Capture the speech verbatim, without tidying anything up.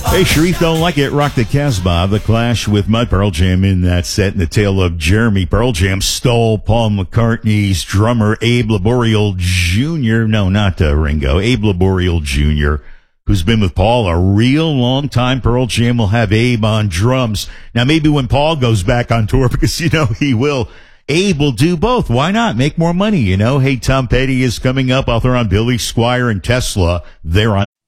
Hey, Sharif Don't Like It, Rock the Casbah, The Clash with Mud, Pearl Jam in that set, in the tale of Jeremy. Pearl Jam stole Paul McCartney's drummer, Abe Laboriel Junior No, not uh, Ringo, Abe Laboriel Junior, who's been with Paul a real long time. Pearl Jam will have Abe on drums. Now, maybe when Paul goes back on tour, because, you know, he will, Abe will do both. Why not? Make more money, you know? Hey, Tom Petty is coming up, author on Billy Squier and Tesla. They're on